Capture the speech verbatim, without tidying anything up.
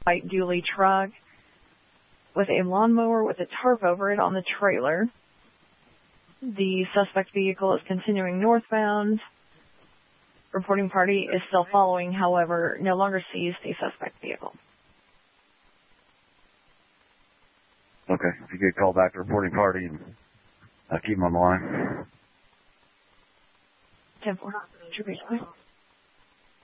white dually truck with a lawnmower with a tarp over it on the trailer. The suspect vehicle is continuing northbound. Reporting party is still following, however, no longer sees the suspect vehicle. Okay, if you could call back the reporting party and uh, keep them on the line. ten four.